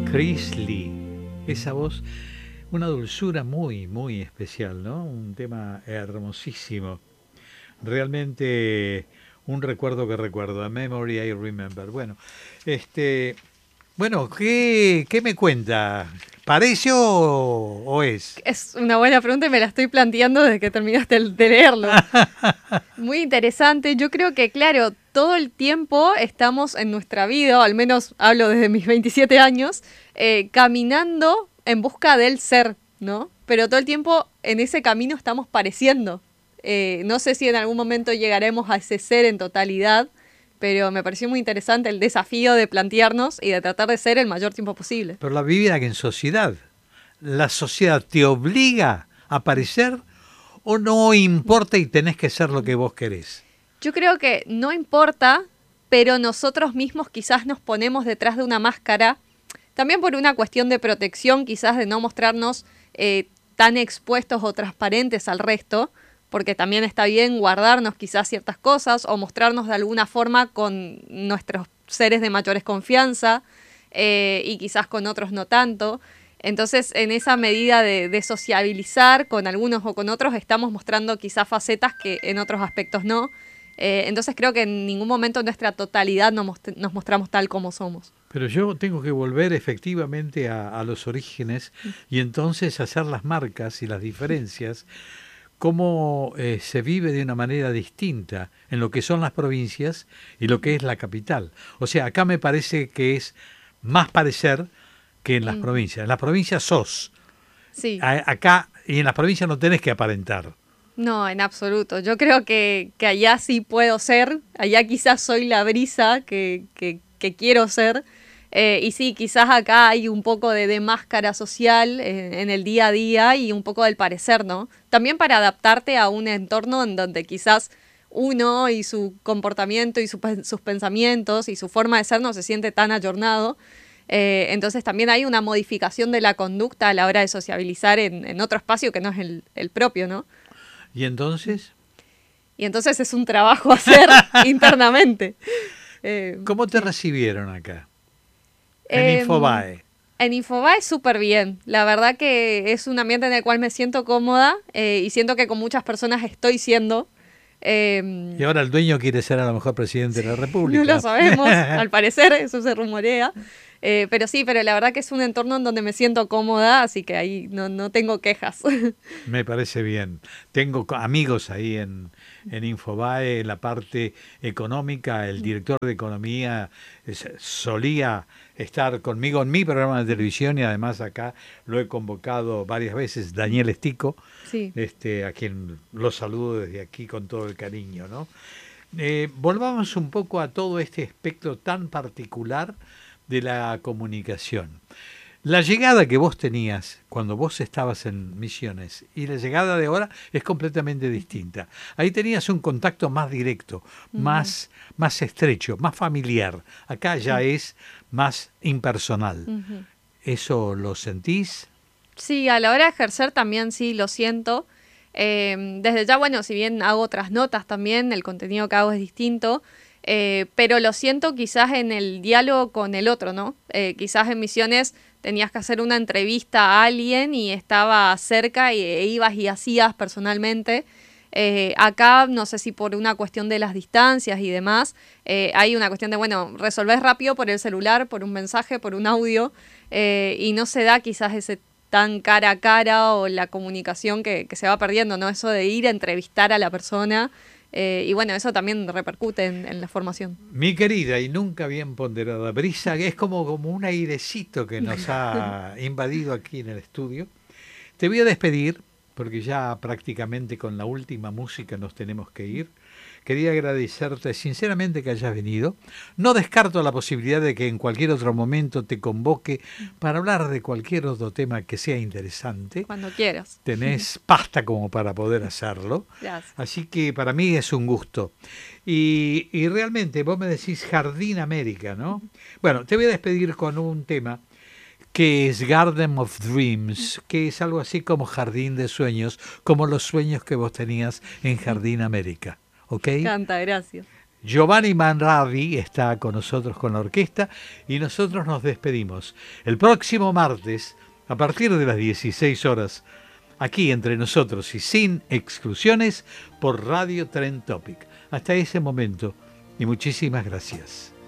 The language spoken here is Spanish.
Chris Lee, esa voz, una dulzura muy, muy especial, ¿no? Un tema hermosísimo. Realmente un recuerdo que recuerdo, a memory I remember. Bueno, este, ¿qué me cuenta? ¿Parece o es? Es una buena pregunta y me la estoy planteando desde que terminaste de leerlo. Muy interesante. Yo creo que, claro, todo el tiempo estamos en nuestra vida, o al menos hablo desde mis 27 años, caminando en busca del ser, ¿no? Pero todo el tiempo en ese camino estamos pareciendo. No sé si en algún momento llegaremos a ese ser en totalidad, pero me pareció muy interesante el desafío de plantearnos y de tratar de ser el mayor tiempo posible. Pero la vida que en sociedad, ¿la sociedad te obliga a parecer o no importa y tenés que ser lo que vos querés? Yo creo que no importa, pero nosotros mismos quizás nos ponemos detrás de una máscara, también por una cuestión de protección, quizás de no mostrarnos tan expuestos o transparentes al resto, porque también está bien guardarnos quizás ciertas cosas o mostrarnos de alguna forma con nuestros seres de mayores confianza y quizás con otros no tanto. Entonces, en esa medida de sociabilizar con algunos o con otros, estamos mostrando quizás facetas que en otros aspectos no. Entonces creo que en ningún momento en nuestra totalidad nos mostramos tal como somos. Pero yo tengo que volver efectivamente a los orígenes y entonces hacer las marcas y las diferencias, cómo se vive de una manera distinta en lo que son las provincias y lo que es la capital. O sea, acá me parece que es más parecer que en las provincias. En las provincias sos. Sí. Acá y en las provincias no tenés que aparentar. No, en absoluto. Yo creo que allá sí puedo ser, allá quizás soy la brisa que quiero ser. Y sí, quizás acá hay un poco de máscara social en el día a día y un poco del parecer, ¿no? También para adaptarte a un entorno en donde quizás uno y su comportamiento y sus pensamientos y su forma de ser no se siente tan ayornado. Entonces también hay una modificación de la conducta a la hora de sociabilizar en otro espacio que no es el propio, ¿no? ¿Y entonces? Y entonces es un trabajo a hacer internamente. ¿Cómo te recibieron acá? En Infobae. En Infobae súper bien. La verdad que es un ambiente en el cual me siento cómoda y siento que con muchas personas estoy siendo. Y ahora el dueño quiere ser a lo mejor presidente de la República. No lo sabemos, al parecer, eso se rumorea. Pero sí, pero la verdad que es un entorno en donde me siento cómoda, así que ahí no tengo quejas. Me parece bien. Tengo amigos ahí en Infobae, en la parte económica. El director de economía solía estar conmigo en mi programa de televisión y además acá lo he convocado varias veces, Daniel Estico, Sí. A quien lo saludo desde aquí con todo el cariño, ¿no? Volvamos un poco a todo este espectro tan particular de la comunicación. La llegada que vos tenías cuando vos estabas en Misiones y la llegada de ahora es completamente distinta. Ahí tenías un contacto más directo, más estrecho, más familiar. Acá ya es más impersonal. ¿Eso lo sentís? Sí, a la hora de ejercer también sí lo siento. Desde ya, bueno, si bien hago otras notas también, el contenido que hago es distinto, pero lo siento quizás en el diálogo con el otro, ¿no? Quizás en Misiones tenías que hacer una entrevista a alguien y estaba cerca e ibas y hacías personalmente. Acá, no sé si por una cuestión de las distancias y demás, hay una cuestión de, bueno, resolvés rápido por el celular, por un mensaje, por un audio, y no se da quizás ese tan cara a cara o la comunicación que se va perdiendo, ¿no? Eso de ir a entrevistar a la persona. Y bueno, eso también repercute en la formación. Mi querida y nunca bien ponderada brisa, que es como un airecito que nos ha invadido aquí en el estudio. Te voy a despedir, porque ya prácticamente con la última música nos tenemos que ir. Quería agradecerte sinceramente que hayas venido. No descarto la posibilidad de que en cualquier otro momento te convoque para hablar de cualquier otro tema que sea interesante. Cuando quieras. Tenés pasta como para poder hacerlo. Gracias. Así que para mí es un gusto. Y realmente vos me decís Jardín América, ¿no? Bueno, te voy a despedir con un tema que es Garden of Dreams, que es algo así como Jardín de Sueños, como los sueños que vos tenías en Jardín América. ¿Ok? Me encanta, gracias. Giovanni Manradi está con nosotros con la orquesta y nosotros nos despedimos. El próximo martes, a partir de las 16 horas, aquí entre nosotros y sin exclusiones, por Radio Trend Topic. Hasta ese momento y muchísimas gracias.